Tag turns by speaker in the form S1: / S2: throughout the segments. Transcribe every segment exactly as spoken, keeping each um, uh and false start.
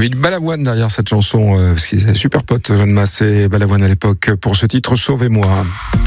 S1: Il y avait Balavoine derrière cette chanson, euh, parce qu'il était super pote, Jeanne Massé et Balavoine à l'époque, pour ce titre Sauvez-moi.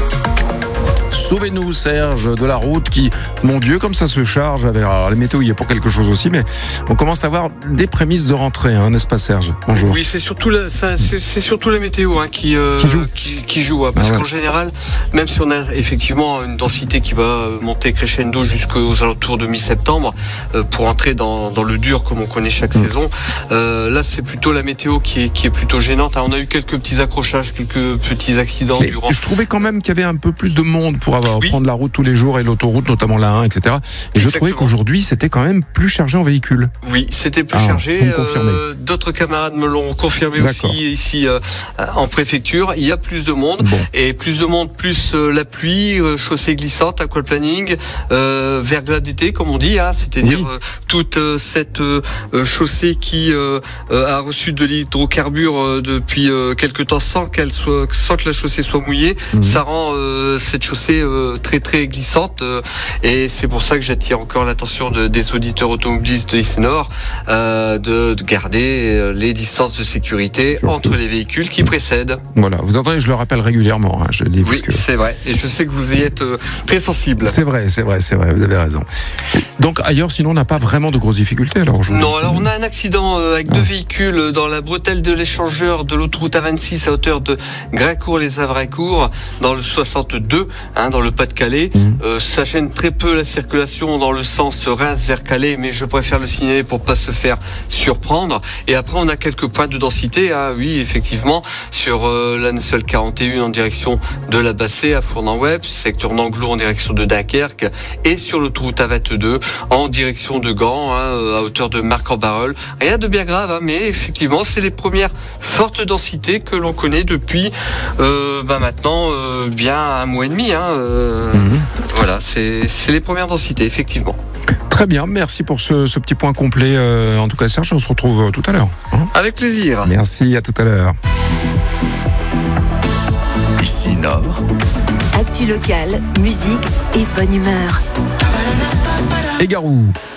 S1: Sauvez-nous, Serge, de la route qui, mon Dieu, comme ça se charge. Avec, alors, les météos, il y a pour quelque chose aussi, mais on commence à avoir des prémices de rentrée, hein, n'est-ce pas, Serge? Bonjour.
S2: Oui, c'est surtout la, ça, c'est, c'est surtout la météo hein, qui, euh,
S1: qui joue,
S2: qui, qui joue hein, parce ah ouais. qu'en général, même si on a effectivement une densité qui va monter crescendo jusqu'aux alentours de mi-septembre, euh, pour entrer dans, dans le dur comme on connaît chaque mmh. saison, euh, là, c'est plutôt la météo qui est, qui est plutôt gênante. Alors, on a eu quelques petits accrochages, quelques petits accidents
S1: mais
S2: durant.
S1: Je trouvais quand même qu'il y avait un peu plus de monde pour avoir,
S2: oui.
S1: prendre la route tous les jours et l'autoroute, notamment la un, et cetera. Et Exactement. Je trouvais qu'aujourd'hui, c'était quand même plus chargé en véhicules.
S2: Oui, c'était plus ah, chargé. Euh, d'autres camarades me l'ont confirmé D'accord. aussi ici euh, en préfecture. Il y a plus de monde bon. et plus de monde, plus euh, la pluie, euh, chaussée glissante, aquaplaning, euh, verglas d'été, comme on dit, hein, c'est-à-dire oui. euh, toute euh, cette euh, chaussée qui euh, euh, a reçu de l'hydrocarbure euh, depuis euh, quelque temps sans qu'elle soit, sans que la chaussée soit mouillée. Mmh. Ça rend euh, cette chaussée euh, très très glissante euh, et c'est pour ça que j'attire encore l'attention de, des auditeurs automobilistes de I C Nord euh, de, de garder euh, les distances de sécurité Surtout. entre les véhicules qui précèdent.
S1: Voilà, vous entendez, je le rappelle régulièrement. Hein, je le dis
S2: oui,
S1: que...
S2: c'est vrai, et je sais que vous y êtes euh, très sensible.
S1: C'est vrai, c'est vrai, c'est vrai, vous avez raison. Donc ailleurs, sinon, on n'a pas vraiment de grosses difficultés alors aujourd'hui.
S2: Non, alors on a un accident euh, avec ah. deux véhicules dans la bretelle de l'échangeur de l'autoroute A vingt-six à hauteur de Graincourt-les-Avraincourt dans le soixante-deux, hein, dans le Pas-de-Calais. Mmh. Euh, ça gêne très peu la circulation dans le sens Reims vers Calais, mais je préfère le signaler pour pas se faire surprendre. Et après, on a quelques points de densité, hein, oui, effectivement, sur euh, la nationale quarante et un en direction de la Bassée à Fournan-Webb, secteur d'Anglo en direction de Dunkerque, et sur l'autoroute A vingt-deux en direction de Gand, hein, à hauteur de Marc-en-Barœul. Rien de bien grave, hein, mais effectivement, c'est les premières fortes densités que l'on connaît depuis euh, bah maintenant euh, bien un mois et demi. Hein, euh, mmh. Voilà, c'est, c'est les premières densités, effectivement.
S1: Très bien, merci pour ce, ce petit point complet. Euh, en tout cas, Serge, on se retrouve tout à l'heure. Hein
S2: Avec plaisir.
S1: Merci, à tout à l'heure.
S3: Ici Nord.
S4: Actu local, musique et bonne humeur.
S1: Et Garou.